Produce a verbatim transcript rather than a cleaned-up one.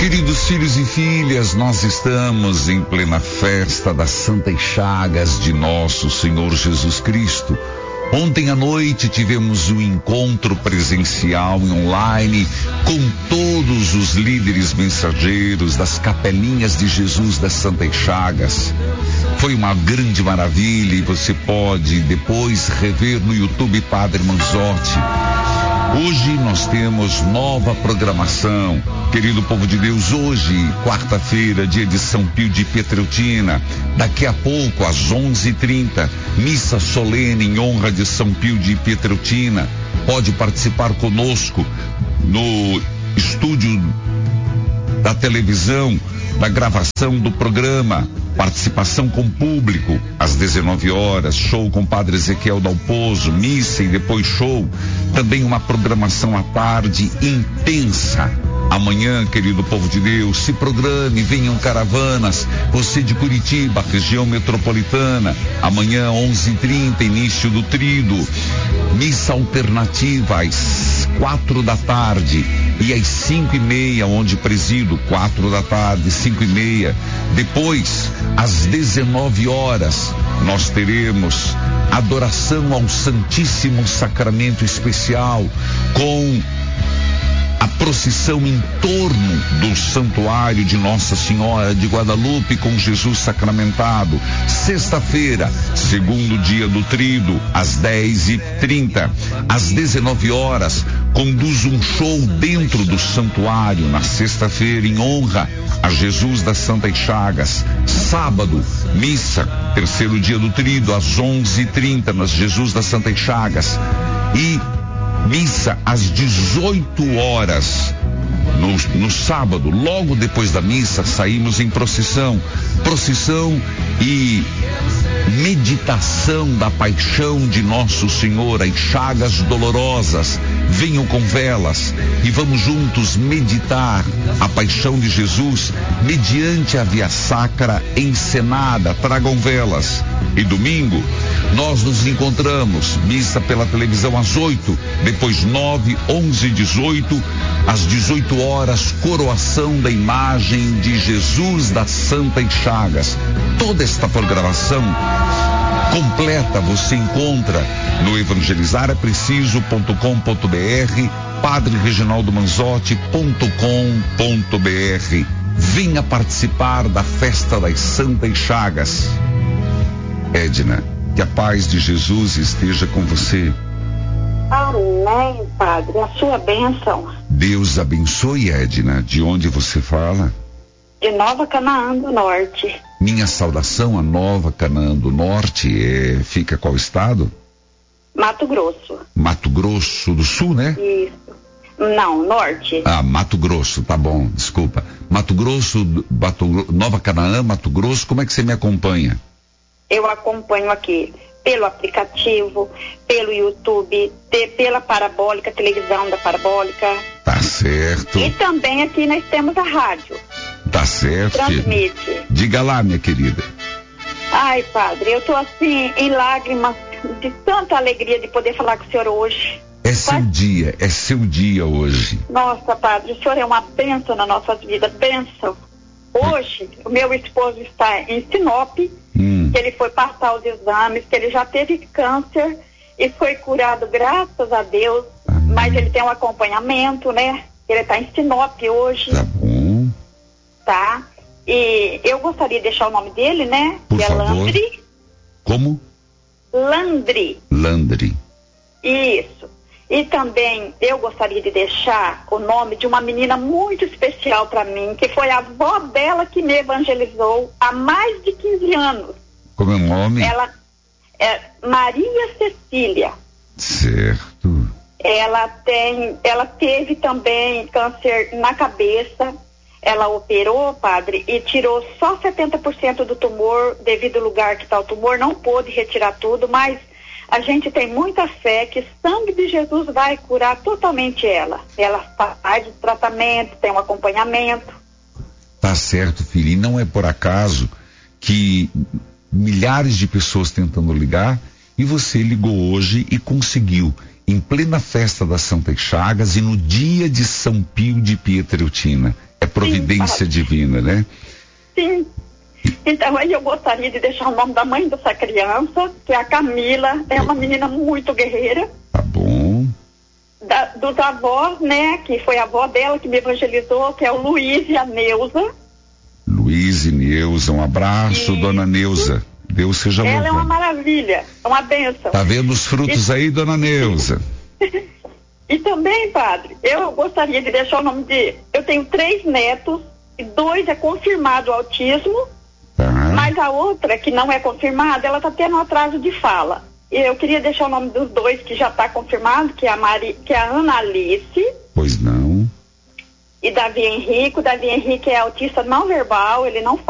Queridos filhos e filhas, nós estamos em plena festa das Santas Chagas de nosso Senhor Jesus Cristo. Ontem à noite tivemos um encontro presencial e online com todos os líderes mensageiros das capelinhas de Jesus das Santas Chagas. Foi uma grande maravilha e você pode depois rever no YouTube Padre Manzotti. Hoje nós temos nova programação. Querido povo de Deus, hoje, quarta-feira, dia de São Pio de Pietreutina, daqui a pouco, às onze e trinta, missa solene em honra de São Pio de Pietreutina. Pode participar conosco no estúdio da televisão, da gravação do programa, participação com público, às dezenove horas, show com Padre Ezequiel Dalpozo, missa e depois show. Também uma programação à tarde intensa. Amanhã, querido povo de Deus, se programe, venham caravanas, você de Curitiba, região metropolitana. Amanhã, onze e trinta, início do trido. Missa alternativa às quatro da tarde e às cinco e meia, onde presido, quatro da tarde, cinco e meia. Depois, às dezenove horas, nós teremos adoração ao Santíssimo Sacramento Especial com a procissão em torno do santuário de Nossa Senhora de Guadalupe com Jesus sacramentado. Sexta-feira, segundo dia do trido, às dez e trinta. Às dezenove horas, conduz um show dentro do santuário na sexta-feira em honra a Jesus das Santas Chagas. Sábado, missa, terceiro dia do trido, às onze e trinta, nas Jesus das Santas Chagas. E missa às dezoito horas. No, no sábado, logo depois da missa, saímos em procissão. Procissão e meditação da paixão de Nosso Senhor, as chagas dolorosas. Venham com velas e vamos juntos meditar a paixão de Jesus mediante a via sacra encenada. Tragam velas. E domingo, nós nos encontramos, missa pela televisão às oito, depois nove, onze e dezoito, às dezoito horas, coroação da imagem de Jesus das Santas Chagas. Toda esta programação completa você encontra no evangelizar é preciso ponto com ponto br, padre reginaldo manzotti ponto com ponto br. Venha participar da festa das Santas Chagas. Edna, que a paz de Jesus esteja com você. Amém, Padre, a sua bênção. Deus abençoe, Edna. De onde você fala? De Nova Canaã do Norte. Minha saudação a Nova Canaã do Norte. É, fica qual estado? Mato Grosso. Mato Grosso do Sul, né? Isso. Não, Norte. Ah, Mato Grosso, tá bom, desculpa. Mato Grosso, Mato, Nova Canaã, Mato Grosso, como é que você me acompanha? Eu acompanho aqui pelo aplicativo, pelo YouTube, te, pela parabólica, televisão da parabólica. Tá certo. E também aqui nós temos a rádio. Tá certo. Transmite. Diga lá, minha querida. Ai, Padre, eu tô assim, em lágrimas, de tanta alegria de poder falar com o senhor hoje. É seu Mas... dia, é seu dia hoje. Nossa, Padre, o senhor é uma bênção na nossa vida, bênção. Hoje, o meu esposo está em Sinop, hum. que ele foi passar os exames, que ele já teve câncer e foi curado, graças a Deus, ah. mas ele tem um acompanhamento, né? Ele está em Sinop hoje. Tá bom. Tá? E eu gostaria de deixar o nome dele, né? Por que favor. É Landry. Como? Landry. Landry. Isso. E também eu gostaria de deixar o nome de uma menina muito especial para mim, que foi a avó dela que me evangelizou há mais de quinze anos. Como é o nome? Ela é Maria Cecília. Certo. Ela tem, ela teve também câncer na cabeça. Ela operou, Padre, e tirou só setenta por cento do tumor, devido ao lugar que está o tumor, não pôde retirar tudo, mas a gente tem muita fé que o sangue de Jesus vai curar totalmente ela. Ela faz o tratamento, tem um acompanhamento. Tá certo, filho. E não é por acaso que milhares de pessoas tentando ligar e você ligou hoje e conseguiu, em plena festa das Santas Chagas e no dia de São Pio de Pietreutina. é providência Sim, divina, né? Sim. Então, aí eu gostaria de deixar o nome da mãe dessa criança, que é a Camila, é uma menina muito guerreira. Tá bom. Da, dos avós, né, que foi a avó dela que me evangelizou, que é o Luiz e a Neuza. Luiz e Neuza, um abraço, Isso. dona Neuza. Deus seja louvado. Ela é uma maravilha, é uma bênção. Tá vendo os frutos e... aí, dona Neuza? E também, padre, eu gostaria de deixar o nome de... Eu tenho três netos, e dois é confirmado o autismo, Tá. mas a outra, que não é confirmada, ela tá tendo um atraso de fala. E eu queria deixar o nome dos dois que já está confirmado, que é a Mari, que é a Ana Alice. Pois não. E Davi Henrique. O Davi Henrique é autista não verbal, ele não